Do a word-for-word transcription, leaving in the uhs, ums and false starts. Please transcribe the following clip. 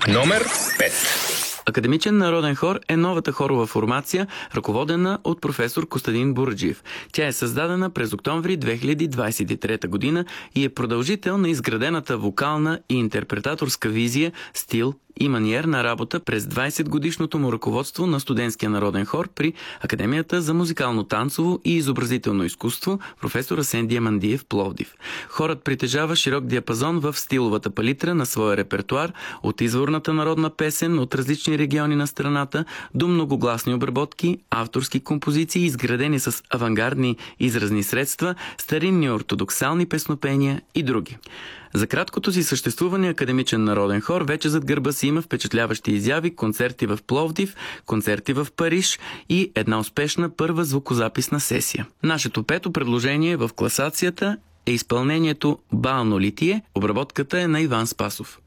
Номер пет. Академичен народен хор е новата хорова формация, ръководена от професор Костадин Бурджиев. Тя е създадена през октомври две хиляди двадесет и трета година и е продължител на изградената вокална и интерпретаторска визия, стил и маниер на работа през двадесетгодишното му ръководство на студентския народен хор при Академията за музикално танцово и изобразително изкуство професор Асен Диамандиев, Пловдив. Хорът притежава широк диапазон в стиловата палитра на своя репертуар, от изворната народна песен от различни региони на страната до многогласни обработки, авторски композиции, изградени с авангардни изразни средства, старинни ортодоксални песнопения и други. За краткото си съществуване академичен народен хор вече зад гърба си има впечатляващи изяви, концерти в Пловдив, концерти в Париж и една успешна първа звукозаписна сесия. Нашето пето предложение в класацията е изпълнението "Бално литие", обработката е на Иван Спасов.